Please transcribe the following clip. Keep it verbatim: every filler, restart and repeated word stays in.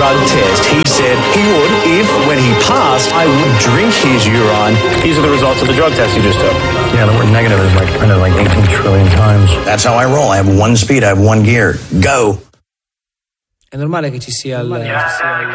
drug test, he said he would, if, when he passed, I would drink his urine. These are the results of the drug test you just took. Yeah, the word negative is like printed like eighteen trillion times. That's how I roll. I have one speed, I have one gear. Go! È normale che ci sia il...